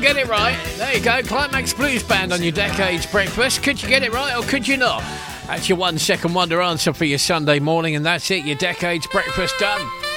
get it right? There you go, Climax Blues Band on your Decades Breakfast. Could you get it right or could you not? That's your 1 second wonder answer for your Sunday morning, and that's it, your Decades Breakfast done.